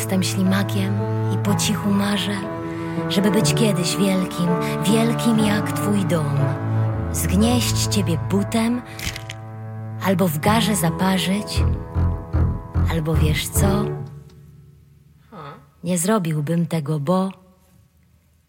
jestem ślimakiem i po cichu marzę, żeby być kiedyś wielkim, wielkim jak twój dom. Zgnieść ciebie butem, albo w garze zaparzyć, albo wiesz co? Nie zrobiłbym tego, bo